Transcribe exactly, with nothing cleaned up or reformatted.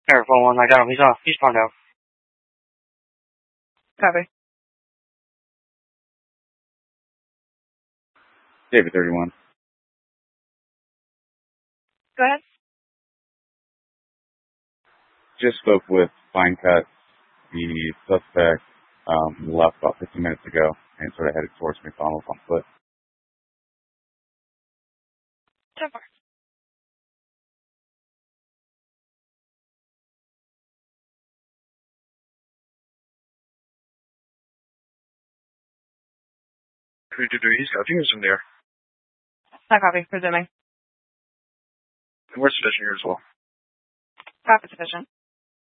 Air four one, I got him. He's off. He's spawned out. Copy. David thirty-one. Go ahead. Just spoke with Fine Cut. The suspect um, left about fifteen minutes ago and sort of headed towards McDonald's on foot. ten four. three two three East, I think there's some there. I copy. Resuming. And we're sufficient here as well. Copy sufficient.